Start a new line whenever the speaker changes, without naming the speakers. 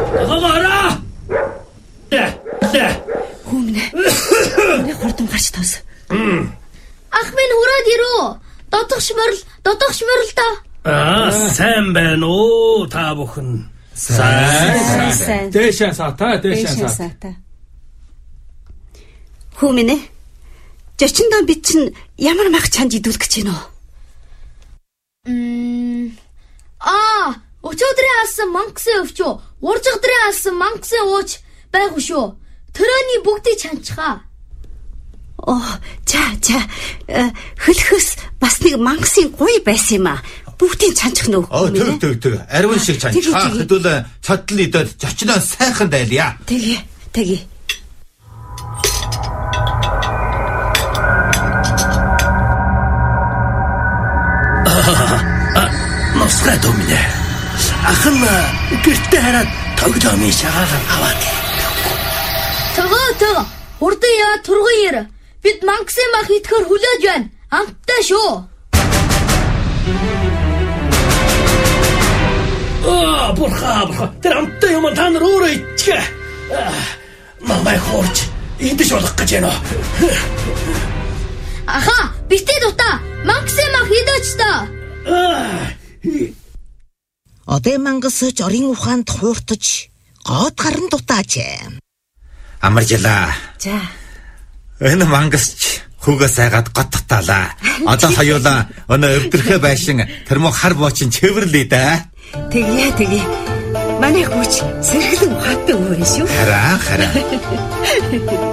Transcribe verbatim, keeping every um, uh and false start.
Агаараа.
Хүмнэ. Миний хурдан гарч тоос.
Ах минь хүрээд ирүү. Додох шмөрл, додох шмөрл та.
Аа, сайн байна уу та бүхэн.
Сайн сайн.
Дэшэн сата, дэшэн сата.
Хүмнэ. Жочиндоо бид чинь ямар мах чанд идүүлэх гэж байна уу?
Мм. Аа, өчигдрийн алсан мангсын өвчөө, уржигдрийн алсан мангсын ууч байгу шүү. Төрөний бүгдийг чанчхаа.
Оо, за за. Хөлхөс бас нэг мангсын гуй байсан юм аа. Бүгдийг чанчих нөө.
Оо, төг төг төг. Ариун шиг чанчхаа. Хэдүүл цодлон идээд зочноо сайхан дайлъя.
Тэгээ, тэгээ.
Носгад өмнө. Ахын гэртээ хараад тоглоомын шагаагаар аваад.
Төгөө төгөө. Хурдан яа турган ир. Бид мангсын мах идэхэр хүлээж байна. Амттай шүү.
Аа, бурхаа, бурхаа. Тэр амттай юм та нар өөрөө ичгээ. Намайг хуурч идэж болох гэж байна.
Аха, битээ дутаа. Мангсын мах идэж та.
Одоо мангас жорын ухаанд хууртаж гоод гарн дутаач.
Амаржлаа.
За.
Энэ мангасч хүүгээ сайгаад готготаалаа. Одоо хоёулаа өнөө өвдөрхөө байшин тэр мөн хар боочин чивэрлээ да.
Тэгээ, тэгээ. Манай хүүч сэргэлэн ухаантай өөр шүү.
Хараа, хараа.